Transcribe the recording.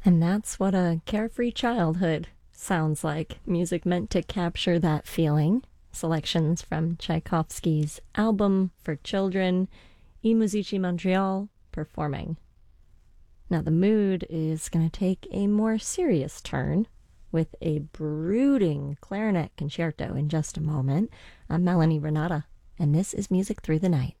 And that's what a carefree childhood sounds like. Music meant to capture that feeling. Selections from Tchaikovsky's album for children, I Musici Montreal, performing. Now, the mood is going to take a more serious turn with a brooding clarinet concerto in just a moment. I'm Melanie Renata, and this is Music Through the Night.